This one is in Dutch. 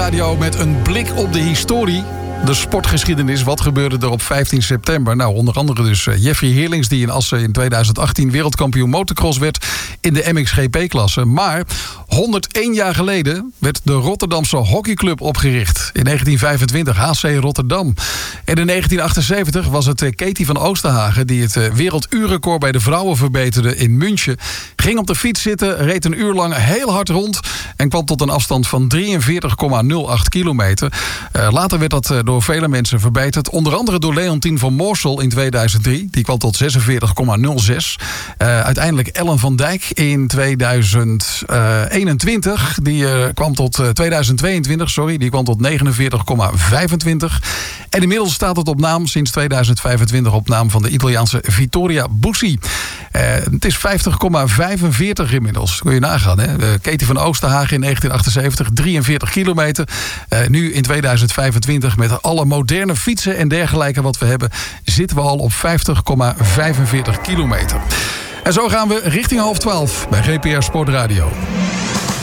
Sportradio met een blik op de historie. De sportgeschiedenis, wat gebeurde er op 15 september? Nou, onder andere dus Jeffrey Heerlings, die in Assen in 2018 wereldkampioen motocross werd in de MXGP-klasse. Maar 101 jaar geleden werd de Rotterdamse hockeyclub opgericht. In 1925 HC Rotterdam. En in 1978 was het Katie van Oosterhagen die het werelduurrecord bij de vrouwen verbeterde in München. Ging op de fiets zitten, reed een uur lang heel hard rond en kwam tot een afstand van 43,08 kilometer. Later werd dat door vele mensen verbeterd. Onder andere door Leontien van Moorsel in 2003. Die kwam tot 46,06. Uiteindelijk Ellen van Dijk in 2021. Die kwam tot 2022, sorry. Die kwam tot 49,25. En inmiddels staat het op naam sinds 2025 op naam van de Italiaanse Vittoria Bussi. Het is 50,45 inmiddels. Kun je nagaan, hè? Katie van Oosterhagen in 1978, 43 kilometer. Nu in 2025 met alle moderne fietsen en dergelijke wat we hebben, zitten we al op 50,45 kilometer. En zo gaan we richting 11:30 bij GPR Sportradio.